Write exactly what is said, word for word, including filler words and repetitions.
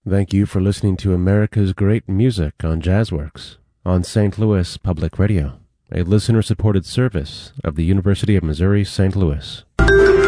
Thank you for listening to America's Great Music on Jazzworks on Saint Louis Public Radio, a listener-supported service of the University of Missouri Saint Louis.